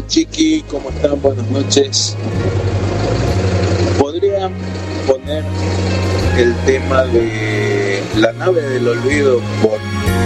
Chiqui, ¿cómo están? Buenas noches. ¿Podrían poner el tema de La nave del olvido por